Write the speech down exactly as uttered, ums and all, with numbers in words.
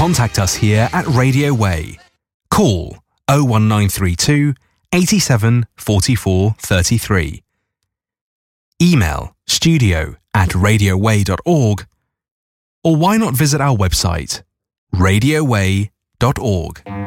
Contact us here at Radio Way. Call oh one nine three two, eighty-seven, forty-four, thirty-three. Email studio at radioway dot org, or why not visit our website, radio way dot org.